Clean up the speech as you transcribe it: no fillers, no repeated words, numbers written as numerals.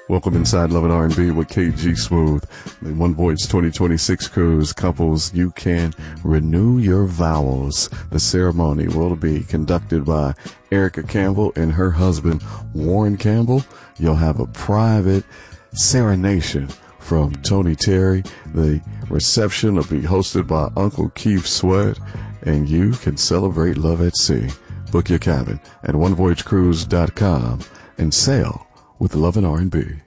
Welcome inside Love and R&B with KG Smooth. The One Voyage 2026 cruise. Couples, you can renew your vows. The ceremony will be conducted by Erica Campbell and her husband, Warren Campbell. You'll have a private serenation from Tony Terry. The reception will be hosted by Uncle Keith Sweat, and you can celebrate love at sea. Book your cabin at onevoyagecruise.com and sail with Love and R&B.